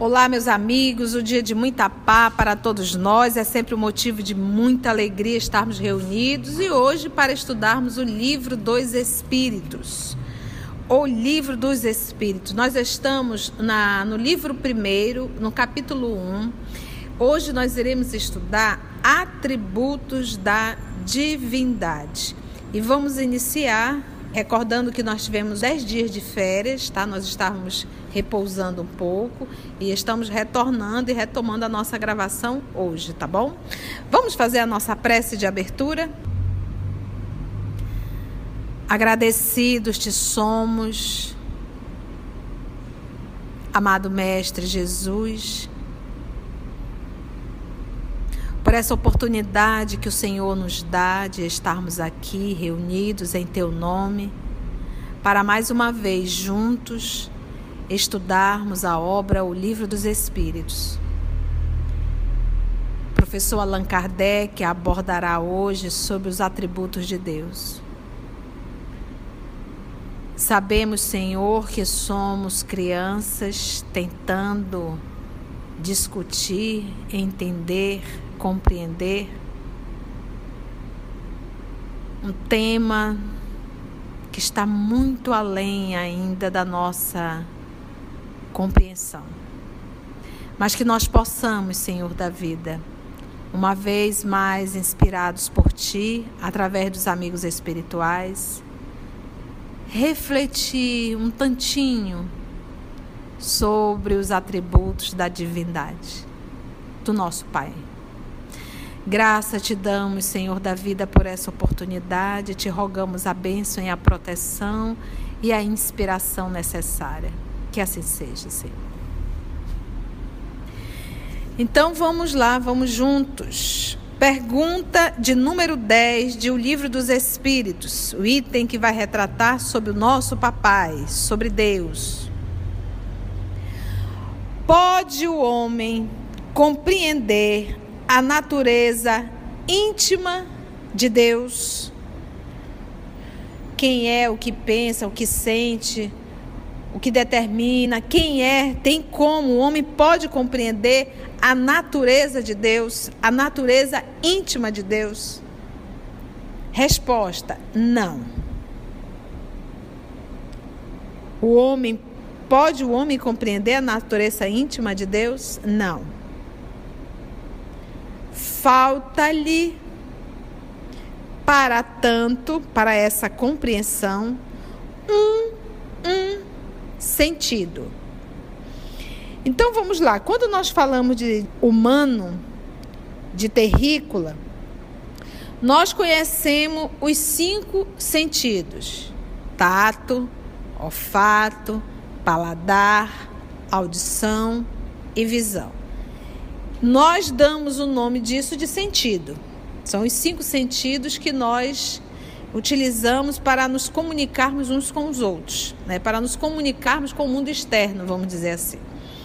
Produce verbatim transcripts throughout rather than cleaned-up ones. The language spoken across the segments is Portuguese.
Olá, meus amigos, o dia de muita paz para todos nós, é sempre um motivo de muita alegria estarmos reunidos e hoje para estudarmos o livro dos Espíritos, o livro dos Espíritos. Nós estamos na, no livro primeiro, no capítulo um, hoje nós iremos estudar atributos da divindade e vamos iniciar recordando que nós tivemos dez dias de férias, tá? Nós estávamos repousando um pouco e estamos retornando e retomando a nossa gravação hoje, tá bom? Vamos fazer a nossa prece de abertura? Agradecidos te somos, amado Mestre Jesus, por essa oportunidade que o Senhor nos dá de estarmos aqui reunidos em Teu nome, para mais uma vez juntos estudarmos a obra, o Livro dos Espíritos. O professor Allan Kardec abordará hoje sobre os atributos de Deus. Sabemos, Senhor, que somos crianças tentando discutir, entender, compreender um tema que está muito além ainda da nossa compreensão, mas que nós possamos, Senhor da vida, uma vez mais inspirados por Ti, através dos amigos espirituais, refletir um tantinho sobre os atributos da divindade do nosso Pai. Graça te damos, Senhor da vida, por essa oportunidade. Te rogamos a bênção e a proteção e a inspiração necessária. Que assim seja, Senhor. Então vamos lá, vamos juntos. Pergunta de número dez de O Livro dos Espíritos, o item que vai retratar sobre o nosso papai, sobre Deus. Pode o homem compreender a natureza íntima de Deus? Quem é, o que pensa, o que sente, o que determina, quem é, tem como, o homem pode compreender a natureza de Deus, a natureza íntima de Deus? Resposta: não. O homem, pode o homem compreender a natureza íntima de Deus? Não. Falta-lhe, para tanto, para essa compreensão, um, um sentido. Então vamos lá, quando nós falamos de humano, de terrícola, nós conhecemos os cinco sentidos: tato, olfato, paladar, audição e visão. Nós damos o nome disso de sentido. São os cinco sentidos que nós utilizamos para nos comunicarmos uns com os outros, né? Para nos comunicarmos com o mundo externo, vamos dizer assim.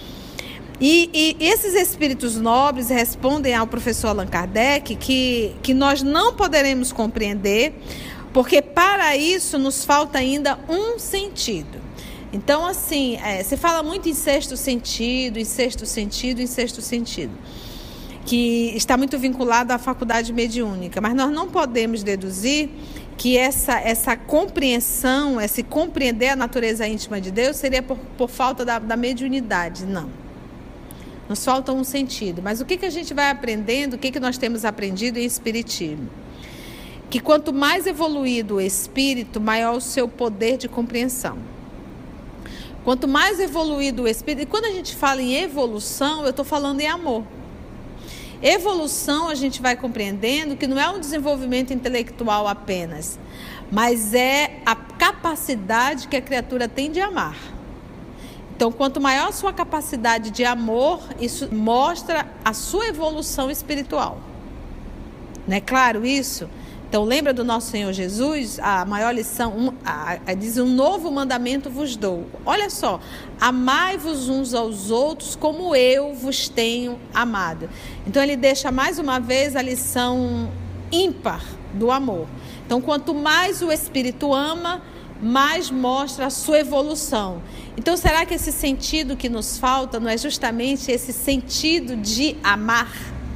E, e esses espíritos nobres respondem ao professor Allan Kardec que, que nós não poderemos compreender, porque para isso nos falta ainda um sentido. Então, assim, é, se fala muito em sexto sentido, em sexto sentido, em sexto sentido, que está muito vinculado à faculdade mediúnica, mas nós não podemos deduzir que essa, essa compreensão, esse compreender a natureza íntima de Deus seria por, por falta da, da mediunidade, não. Nos falta um sentido, mas o que, que a gente vai aprendendo, o que, que nós temos aprendido em Espiritismo? Que quanto mais evoluído o espírito, maior o seu poder de compreensão. Quanto mais evoluído o espírito, e quando a gente fala em evolução, eu estou falando em amor. Evolução, a gente vai compreendendo que não é um desenvolvimento intelectual apenas, mas é a capacidade que a criatura tem de amar. Então, quanto maior a sua capacidade de amor, isso mostra a sua evolução espiritual. Não é claro isso? Então, lembra do nosso Senhor Jesus? A maior lição, um, a, a, diz, um novo mandamento vos dou. Olha só, amai-vos uns aos outros como eu vos tenho amado. Então, ele deixa mais uma vez a lição ímpar do amor. Então, quanto mais o Espírito ama, mais mostra a sua evolução. Então, será que esse sentido que nos falta não é justamente esse sentido de amar?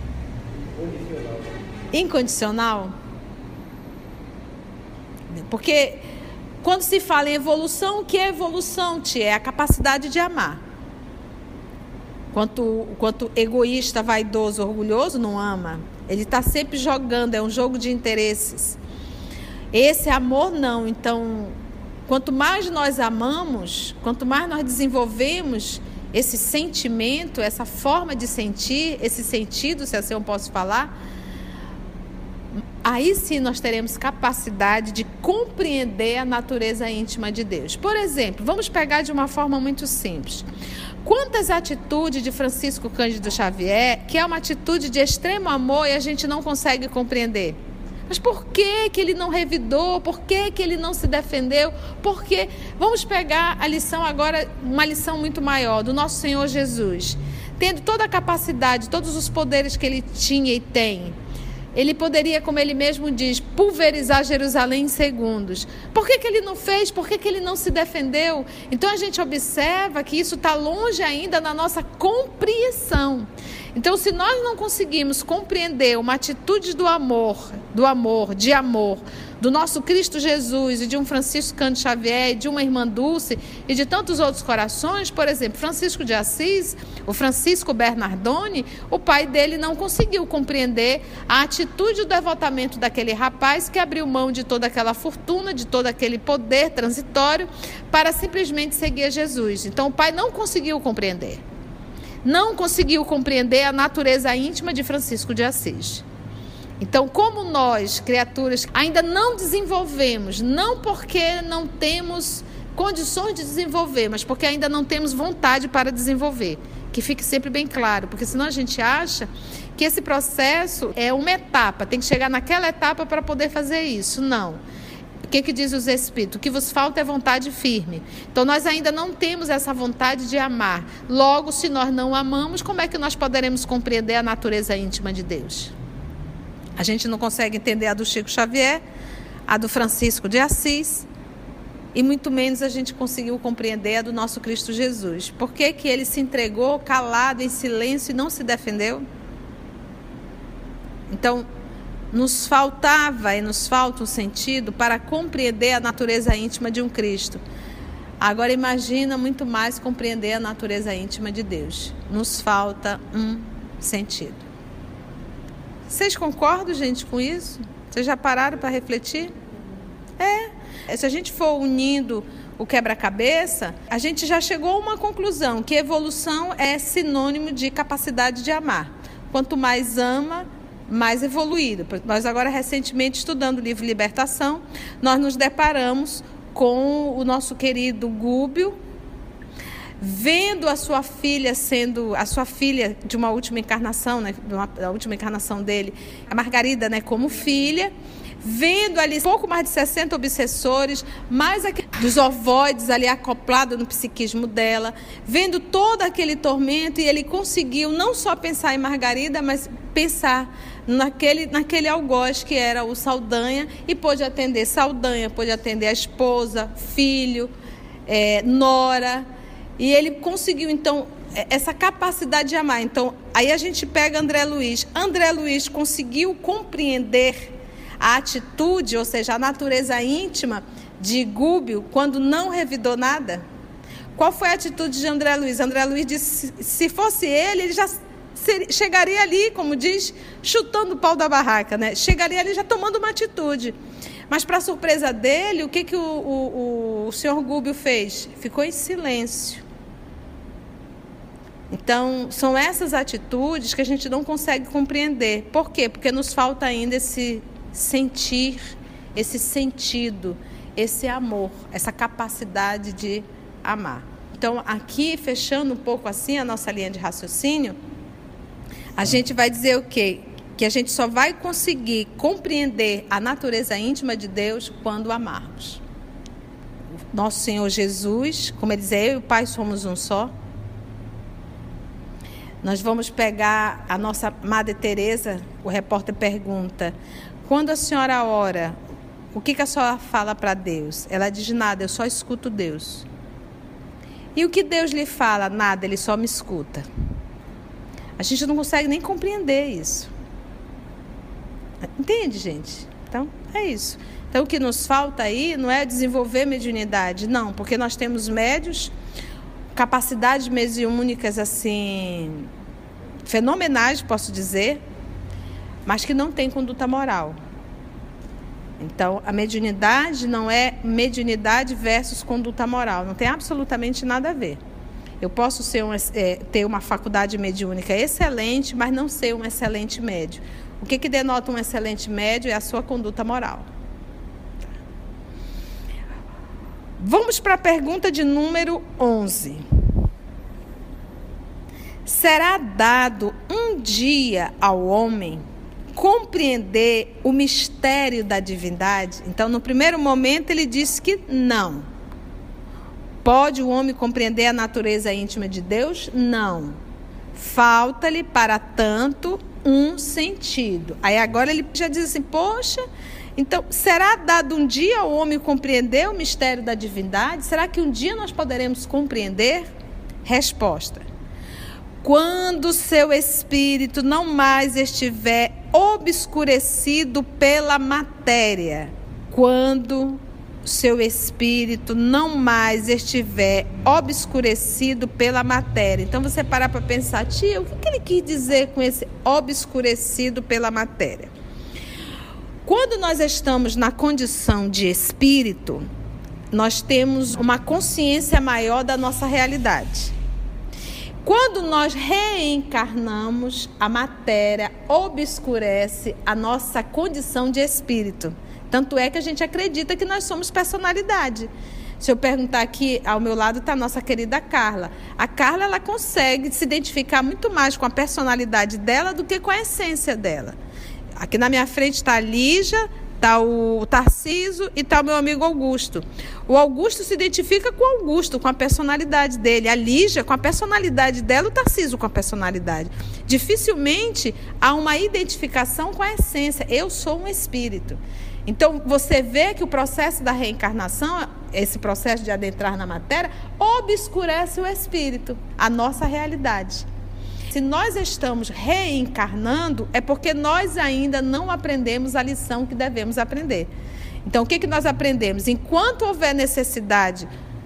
Incondicional? Porque quando se fala em evolução, o que é evolução, tia? É a capacidade de amar. Quanto, quanto egoísta, vaidoso, orgulhoso, não ama. Ele está sempre jogando, é um jogo de interesses. Esse amor não. Então, quanto mais nós amamos, quanto mais nós desenvolvemos esse sentimento, essa forma de sentir, esse sentido, se assim eu posso falar, aí sim nós teremos capacidade de compreender a natureza íntima de Deus. Por exemplo, vamos pegar de uma forma muito simples. Quantas atitudes de Francisco Cândido Xavier, que é uma atitude de extremo amor e a gente não consegue compreender? Mas por que que ele não revidou? Por que que ele não se defendeu? Porque vamos pegar a lição agora, uma lição muito maior, do nosso Senhor Jesus. Tendo toda a capacidade, todos os poderes que ele tinha e tem, ele poderia, como ele mesmo diz, pulverizar Jerusalém em segundos. Por que que ele não fez? Por que que ele não se defendeu? Então a gente observa que isso está longe ainda na nossa compreensão. Então, se nós não conseguimos compreender uma atitude do amor, do amor, de amor, do nosso Cristo Jesus e de um Francisco Cândido Xavier, e de uma irmã Dulce e de tantos outros corações, por exemplo, Francisco de Assis, o Francisco Bernardoni, o pai dele não conseguiu compreender a atitude do devotamento daquele rapaz que abriu mão de toda aquela fortuna, de todo aquele poder transitório para simplesmente seguir a Jesus. Então, o pai não conseguiu compreender. Não conseguiu compreender a natureza íntima de Francisco de Assis. Então, como nós, criaturas, ainda não desenvolvemos, não porque não temos condições de desenvolver, mas porque ainda não temos vontade para desenvolver, que fique sempre bem claro, porque senão a gente acha que esse processo é uma etapa, tem que chegar naquela etapa para poder fazer isso. Não. O que, que diz os Espíritos? O que vos falta é vontade firme. Então, nós ainda não temos essa vontade de amar. Logo, se nós não amamos, como é que nós poderemos compreender a natureza íntima de Deus? A gente não consegue entender a do Chico Xavier, a do Francisco de Assis, e muito menos a gente conseguiu compreender a do nosso Cristo Jesus. Por que que ele se entregou calado, em silêncio, e não se defendeu? Então, nos faltava e nos falta um sentido para compreender a natureza íntima de um Cristo. Agora imagina muito mais compreender a natureza íntima de Deus. Nos falta um sentido. Vocês concordam, gente, com isso? Vocês já pararam para refletir? É. Se a gente for unindo o quebra-cabeça, a gente já chegou a uma conclusão, que evolução é sinônimo de capacidade de amar. Quanto mais ama, mais evoluído. Nós agora, recentemente, estudando o livro Libertação, nós nos deparamos com o nosso querido Gúbio, vendo a sua filha sendo, a sua filha de uma última encarnação, né, da última encarnação dele, a Margarida, né, como filha, vendo ali pouco mais de sessenta obsessores, mais aquele, dos ovoides ali acoplados no psiquismo dela, vendo todo aquele tormento, e ele conseguiu não só pensar em Margarida, mas pensar naquele, naquele algoz que era o Saldanha, e pôde atender Saldanha, pôde atender a esposa, filho, é, nora, e ele conseguiu então essa capacidade de amar. Então aí a gente pega André Luiz. André Luiz conseguiu compreender a atitude, ou seja, a natureza íntima de Gúbio quando não revidou nada? Qual foi a atitude de André Luiz? André Luiz disse, se fosse ele, ele já seria, chegaria ali, como diz, chutando o pau da barraca, né? Chegaria ali já tomando uma atitude. Mas, para surpresa dele, o que, que o, o, o senhor Gúbio fez? Ficou em silêncio. Então, são essas atitudes que a gente não consegue compreender. Por quê? Porque nos falta ainda esse sentir, esse sentido, esse amor, essa capacidade de amar. Então, aqui, fechando um pouco assim a nossa linha de raciocínio, a gente vai dizer o quê? Que a gente só vai conseguir compreender a natureza íntima de Deus quando amarmos. Nosso Senhor Jesus, como ele diz, eu e o Pai somos um só. Nós vamos pegar a nossa Madre Teresa, o repórter pergunta, quando a senhora ora, o que, que a senhora fala para Deus? Ela diz, nada, eu só escuto Deus. E o que Deus lhe fala? Nada, Ele só me escuta. A gente não consegue nem compreender isso. Entende, gente? Então, é isso. Então, o que nos falta aí não é desenvolver mediunidade, não, porque nós temos médios, capacidades mediúnicas, assim, fenomenais, posso dizer, mas que não têm conduta moral. Então, a mediunidade não é mediunidade versus conduta moral, não tem absolutamente nada a ver. Eu posso ser um, é, ter uma faculdade mediúnica excelente, mas não ser um excelente médio. O que, que denota um excelente médio é a sua conduta moral. Vamos para a pergunta de número onze. Será dado um dia ao homem compreender o mistério da divindade? Então, no primeiro momento, ele disse que não. Pode o homem compreender a natureza íntima de Deus? Não. Falta-lhe, para tanto, um sentido. Aí agora ele já diz assim, poxa, então será dado um dia ao homem compreender o mistério da divindade? Será que um dia nós poderemos compreender? Resposta. Quando seu espírito não mais estiver obscurecido pela matéria. Quando seu espírito não mais estiver obscurecido pela matéria. Então você parar para pensar, tia, o que, que ele quis dizer com esse obscurecido pela matéria? Quando nós estamos na condição de espírito, nós temos uma consciência maior da nossa realidade. Quando nós reencarnamos, a matéria obscurece a nossa condição de espírito. Tanto é que a gente acredita que nós somos personalidade. Se eu perguntar aqui, ao meu lado está a nossa querida Carla. A Carla, ela consegue se identificar muito mais com a personalidade dela do que com a essência dela. Aqui na minha frente está a Lígia, está o Tarciso e está o meu amigo Augusto. O Augusto se identifica com o Augusto, com a personalidade dele. A Lígia com a personalidade dela, o Tarciso com a personalidade. Dificilmente há uma identificação com a essência. Eu sou um espírito. Então, você vê que o processo da reencarnação, esse processo de adentrar na matéria, obscurece o espírito, a nossa realidade. Se nós estamos reencarnando, é porque nós ainda não aprendemos a lição que devemos aprender. Então, o que, que nós aprendemos? Enquanto houver necessidade,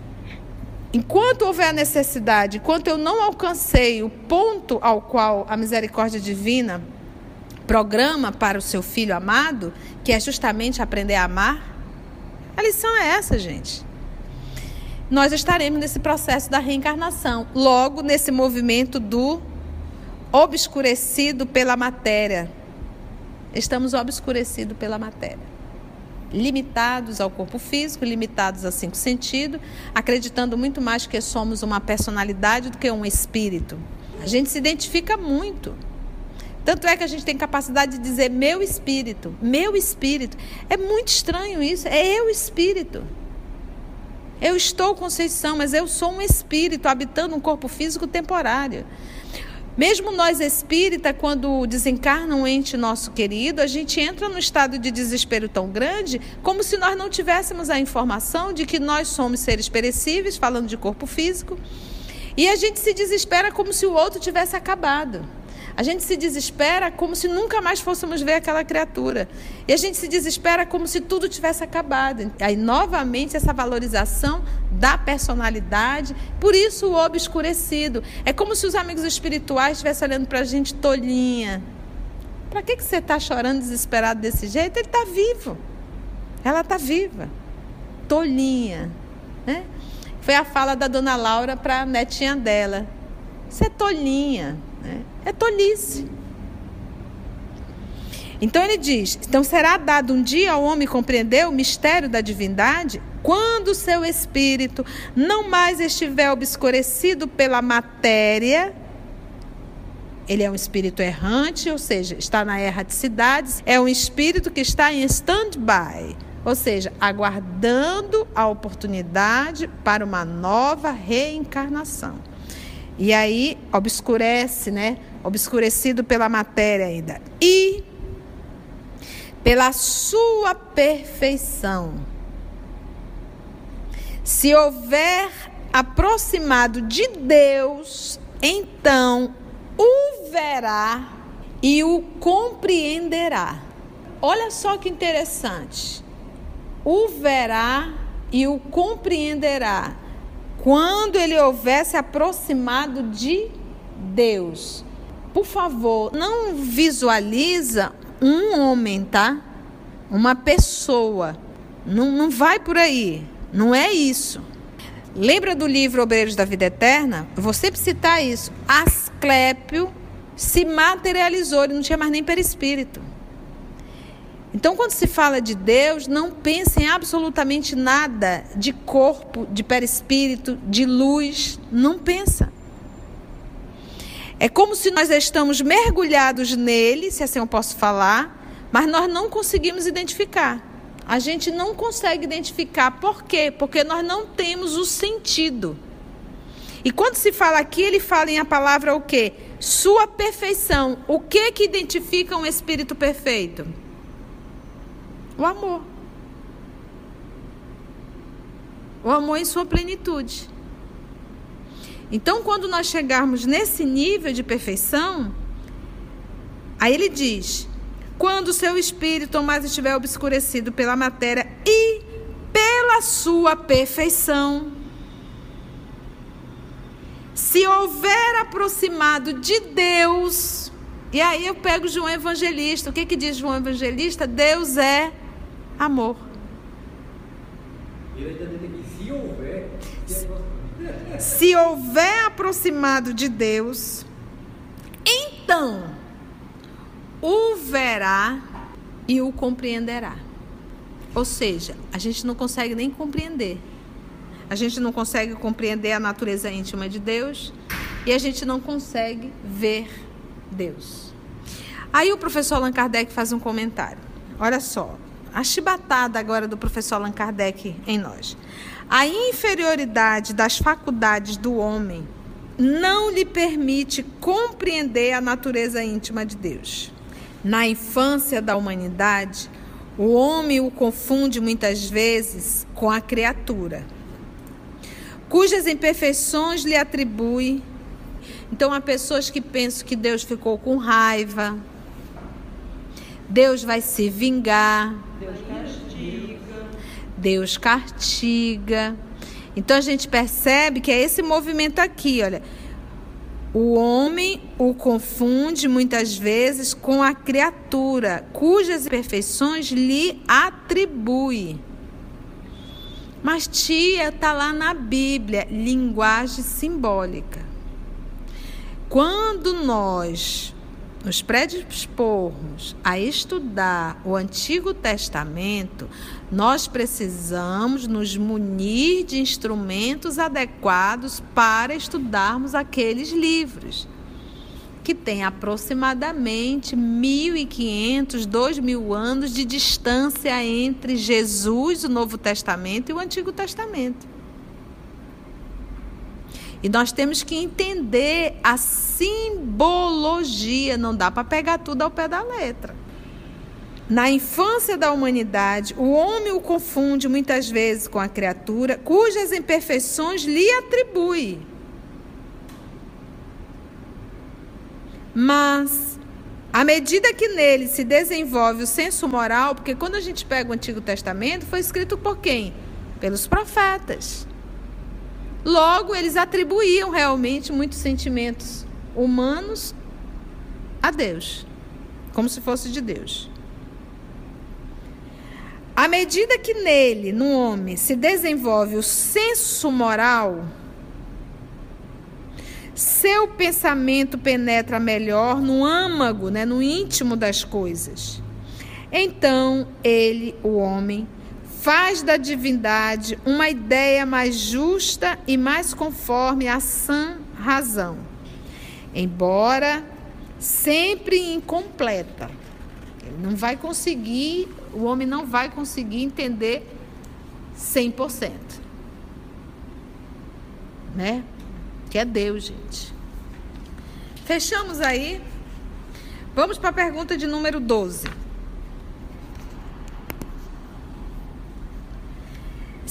enquanto houver necessidade, enquanto eu não alcancei o ponto ao qual a misericórdia divina programa para o seu filho amado, que é justamente aprender a amar, a lição é essa, gente. Nós estaremos nesse processo da reencarnação, logo nesse movimento do obscurecido pela matéria. Estamos obscurecidos pela matéria. Limitados ao corpo físico, limitados a cinco sentidos, acreditando muito mais que somos uma personalidade do que um espírito. A gente se identifica muito. Tanto é que a gente tem capacidade de dizer meu espírito, meu espírito. É muito estranho isso, é eu espírito. Eu estou Conceição, mas eu sou um espírito habitando um corpo físico temporário. Mesmo nós espírita, quando desencarna um ente nosso querido, a gente entra num estado de desespero tão grande, como se nós não tivéssemos a informação de que nós somos seres perecíveis, falando de corpo físico, e a gente se desespera como se o outro tivesse acabado. A gente se desespera como se nunca mais fôssemos ver aquela criatura. E a gente se desespera como se tudo tivesse acabado. Aí, novamente, essa valorização da personalidade. Por isso, o obscurecido. É como se os amigos espirituais estivessem olhando para a gente tolinha. Para que, que você está chorando desesperado desse jeito? Ele está vivo. Ela está viva. Tolinha. Né? Foi a fala da dona Laura para a netinha dela. Você é tolinha. É tolice. Então ele diz, então será dado um dia ao homem compreender o mistério da divindade, quando o seu espírito não mais estiver obscurecido pela matéria. Ele é um espírito errante, ou seja, está na erraticidade, é um espírito que está em stand-by, ou seja, aguardando a oportunidade para uma nova reencarnação. E aí, obscurece, né? Obscurecido pela matéria ainda. E pela sua perfeição. Se houver aproximado de Deus, então o verá e o compreenderá. Olha só que interessante. O verá e o compreenderá quando ele houver se aproximado de Deus. Por favor, não visualiza um homem, tá? Uma pessoa. Não, não vai por aí. Não é isso. Lembra do livro Obreiros da Vida Eterna? Eu vou sempre citar isso. Asclépio se materializou, ele não tinha mais nem perispírito. Então, quando se fala de Deus, não pense em absolutamente nada de corpo, de perispírito, de luz. Não pensa. É como se nós estamos mergulhados nele, se assim eu posso falar, mas nós não conseguimos identificar. A gente não consegue identificar. Por quê? Porque nós não temos o sentido. E quando se fala aqui, ele fala em a palavra o quê? Sua perfeição. O que que identifica um espírito perfeito? O amor. O amor em sua plenitude. Então, quando nós chegarmos nesse nível de perfeição, aí ele diz: quando o seu espírito mais estiver obscurecido pela matéria e pela sua perfeição, se houver aproximado de Deus, e aí eu pego João Evangelista. O que que diz João Evangelista? Deus é amor. Ele ainda tem que se houver. Se houver aproximado de Deus, então o verá e o compreenderá. Ou seja, a gente não consegue nem compreender. A gente não consegue compreender a natureza íntima de Deus e a gente não consegue ver Deus. Aí o professor Allan Kardec faz um comentário. Olha só, a chibatada agora do professor Allan Kardec em nós. A inferioridade das faculdades do homem não lhe permite compreender a natureza íntima de Deus. Na infância da humanidade, o homem o confunde muitas vezes com a criatura, cujas imperfeições lhe atribui. Então, há pessoas que pensam que Deus ficou com raiva, Deus vai se vingar, Deus castiga. Deus castiga. Então, a gente percebe que é esse movimento aqui, olha. O homem o confunde muitas vezes com a criatura, cujas imperfeições lhe atribui. Mas, tia, está lá na Bíblia, linguagem simbólica. Quando nós nos predispormos a estudar o Antigo Testamento, nós precisamos nos munir de instrumentos adequados para estudarmos aqueles livros, que têm aproximadamente mil e quinhentos, dois mil anos de distância entre Jesus, o Novo Testamento, e o Antigo Testamento. E nós temos que entender a simbologia, não dá para pegar tudo ao pé da letra. Na infância da humanidade, o homem o confunde muitas vezes com a criatura, cujas imperfeições lhe atribui. Mas, à medida que nele se desenvolve o senso moral, porque quando a gente pega o Antigo Testamento, foi escrito por quem? Pelos profetas. Logo, eles atribuíam realmente muitos sentimentos humanos a Deus, como se fosse de Deus. À medida que nele, no homem, se desenvolve o senso moral, seu pensamento penetra melhor no âmago, né, no íntimo das coisas. Então, ele, o homem, faz da divindade uma ideia mais justa e mais conforme à sã razão, embora sempre incompleta. Ele não vai conseguir, o homem não vai conseguir entender cem por cento. Né? Que é Deus, gente. Fechamos aí. Vamos para a pergunta de número doze.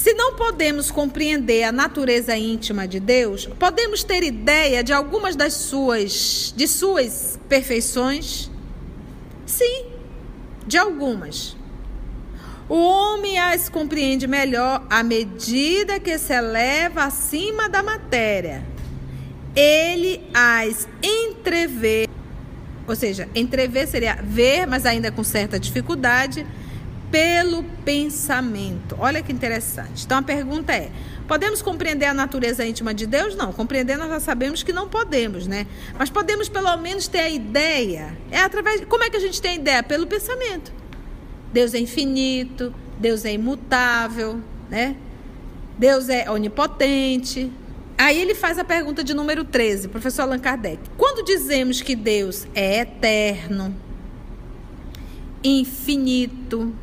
Se não podemos compreender a natureza íntima de Deus, podemos ter ideia de algumas das suas, de suas perfeições? Sim, de algumas. O homem as compreende melhor à medida que se eleva acima da matéria. Ele as entrevê, ou seja, entrever seria ver, mas ainda com certa dificuldade, pelo pensamento. Olha que interessante. Então a pergunta é: podemos compreender a natureza íntima de Deus? Não, compreender nós já sabemos que não podemos, né? Mas podemos pelo menos ter a ideia. É através, como é que a gente tem a ideia? Pelo pensamento. Deus é infinito, Deus é imutável, né? Deus é onipotente. Aí ele faz a pergunta de número treze, professor Allan Kardec. Quando dizemos que Deus é eterno, infinito,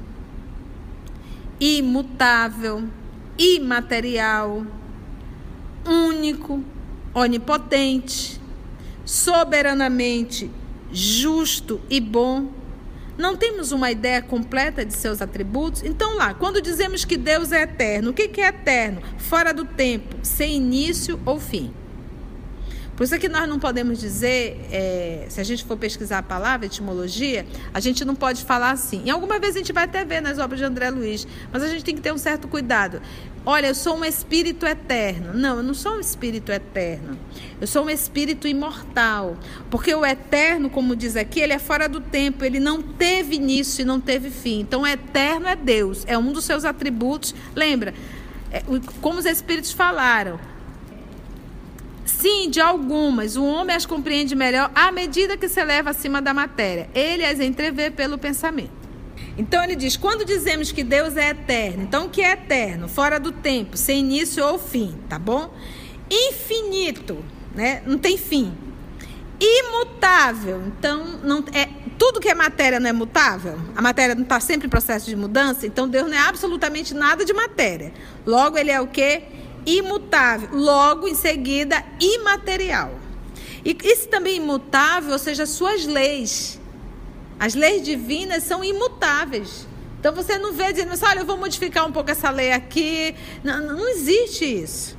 imutável, imaterial, único, onipotente, soberanamente justo e bom, não temos uma ideia completa de seus atributos? Então lá, quando dizemos que Deus é eterno, o que que é eterno? Fora do tempo, sem início ou fim. Por isso é que nós não podemos dizer, é, se a gente for pesquisar a palavra, etimologia, a gente não pode falar assim. E alguma vez a gente vai até ver nas obras de André Luiz, mas a gente tem que ter um certo cuidado. Olha, eu sou um espírito eterno. Não, eu não sou um espírito eterno. Eu sou um espírito imortal. Porque o eterno, como diz aqui, ele é fora do tempo. Ele não teve início e não teve fim. Então, o eterno é Deus. É um dos seus atributos. Lembra, é, como os espíritos falaram. Sim, de algumas. O homem as compreende melhor à medida que se eleva acima da matéria. Ele as entrevê pelo pensamento. Então ele diz, quando dizemos que Deus é eterno, então o que é eterno? Fora do tempo, sem início ou fim, tá bom? Infinito, né? Não tem fim. Imutável, então não, é, tudo que é matéria não é mutável? A matéria não está sempre em processo de mudança? Então Deus não é absolutamente nada de matéria. Logo ele é o quê? Imutável. Logo em seguida, imaterial. E isso também é imutável, ou seja, suas leis. As leis divinas são imutáveis. Então você não vê dizendo assim, olha, eu vou modificar um pouco essa lei aqui. Não, não existe isso.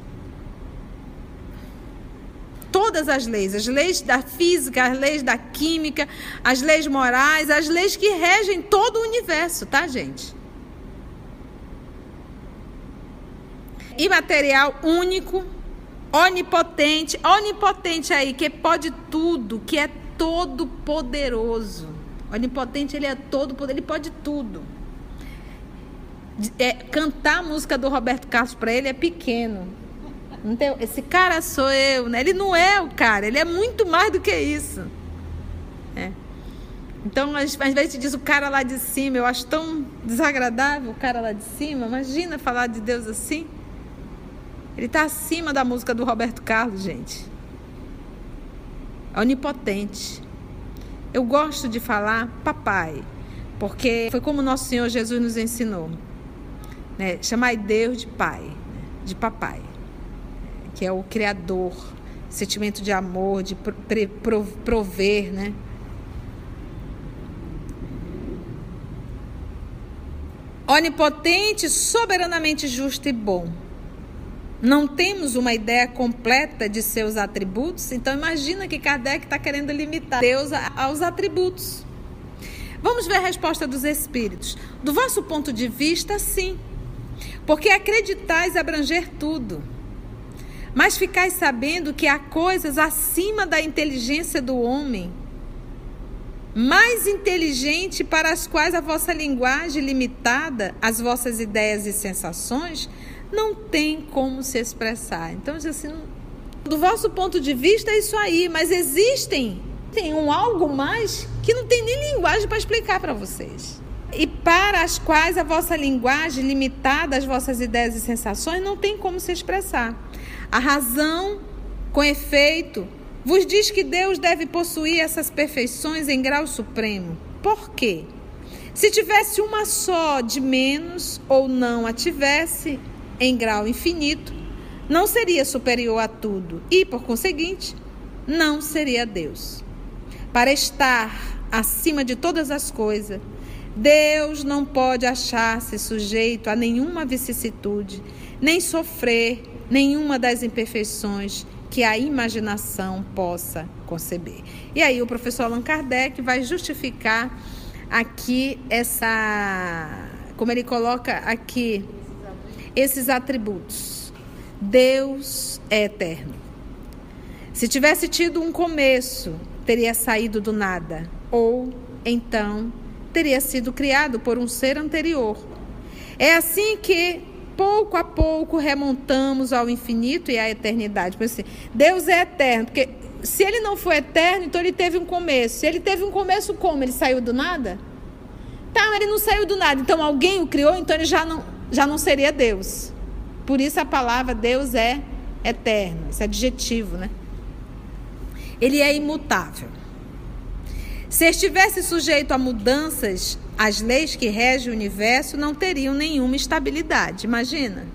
Todas as leis, as leis da física, as leis da química, as leis morais, as leis que regem todo o universo, tá, gente? Imaterial, único, onipotente. Onipotente aí, que pode tudo, que é todo poderoso. Onipotente, ele é todo poder, ele pode tudo. É, cantar a música do Roberto Carlos para ele é pequeno. Não tem, esse cara sou eu, né? Ele não é o cara, ele é muito mais do que isso. É. Então, às, às vezes diz o cara lá de cima, eu acho tão desagradável o cara lá de cima. Imagina falar de Deus assim. Ele está acima da música do Roberto Carlos, gente. Onipotente. Eu gosto de falar papai, porque foi como nosso Senhor Jesus nos ensinou, né? Chamai Deus de pai, né? De papai, que é o criador, sentimento de amor, de prover, né? Onipotente, soberanamente justo e bom. Não temos uma ideia completa de seus atributos, então imagina que Kardec está querendo limitar Deus aos atributos. Vamos ver a resposta dos espíritos. Do vosso ponto de vista, sim, porque acreditais abranger tudo, mas ficais sabendo que há coisas acima da inteligência do homem, mais inteligente para as quais a vossa linguagem limitada, as vossas ideias e sensações, não tem como se expressar. Então, assim, do vosso ponto de vista é isso aí, mas existem tem um algo mais que não tem nem linguagem para explicar para vocês. E para as quais a vossa linguagem limitada, as vossas ideias e sensações, não tem como se expressar. A razão, com efeito, vos diz que Deus deve possuir essas perfeições em grau supremo. Por quê? Se tivesse uma só de menos ou não a tivesse em grau infinito, não seria superior a tudo e, por conseguinte, não seria Deus. Para estar acima de todas as coisas, Deus não pode achar-se sujeito a nenhuma vicissitude, nem sofrer nenhuma das imperfeições que a imaginação possa conceber. E aí o professor Allan Kardec vai justificar aqui essa, como ele coloca aqui, esses atributos. Deus é eterno. Se tivesse tido um começo, teria saído do nada, ou então teria sido criado por um ser anterior. É assim que, pouco a pouco, remontamos ao infinito e à eternidade. Porque, assim, Deus é eterno, porque se ele não for eterno, então ele teve um começo. Se ele teve um começo, como? Ele saiu do nada? Tá, mas ele não saiu do nada. Então alguém o criou, então ele já não, já não seria Deus. Por isso a palavra Deus é eterno, esse adjetivo, né? Ele é imutável. Se estivesse sujeito a mudanças, as leis que regem o universo não teriam nenhuma estabilidade. Imagina.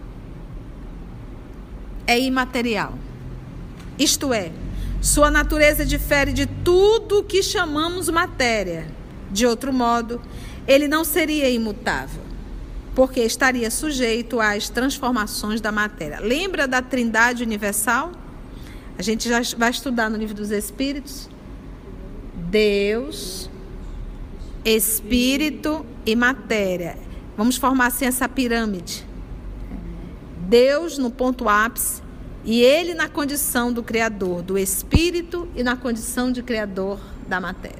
É imaterial. Isto é, sua natureza difere de tudo o que chamamos matéria. De outro modo, ele não seria imutável, porque estaria sujeito às transformações da matéria. Lembra da Trindade Universal? A gente já vai estudar no Livro dos Espíritos. Deus, Espírito e matéria. Vamos formar assim essa pirâmide. Deus no ponto ápice e ele na condição do Criador, do Espírito, e na condição de Criador da matéria.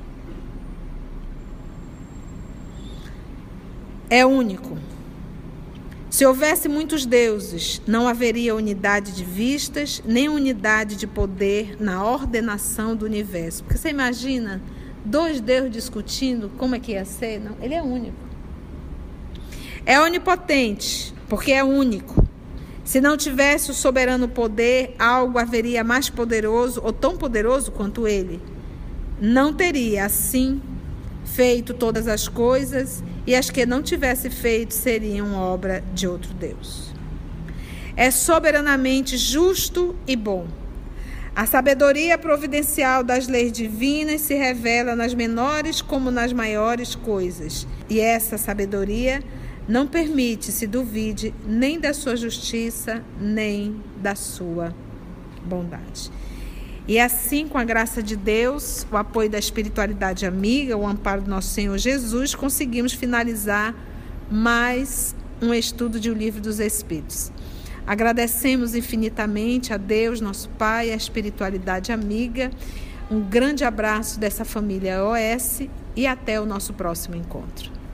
É único. Se houvesse muitos deuses, não haveria unidade de vistas, nem unidade de poder na ordenação do universo. Porque você imagina dois deuses discutindo como é que ia ser? Não, ele é único. É onipotente, porque é único. Se não tivesse o soberano poder, algo haveria mais poderoso ou tão poderoso quanto ele. Não teria, assim, feito todas as coisas, e as que não tivesse feito seriam obra de outro Deus. É soberanamente justo e bom. A sabedoria providencial das leis divinas se revela nas menores como nas maiores coisas. E essa sabedoria não permite se duvide nem da sua justiça, nem da sua bondade. E assim, com a graça de Deus, o apoio da espiritualidade amiga, o amparo do nosso Senhor Jesus, conseguimos finalizar mais um estudo de O Livro dos Espíritos. Agradecemos infinitamente a Deus, nosso Pai, a espiritualidade amiga. Um grande abraço dessa família O S e até o nosso próximo encontro.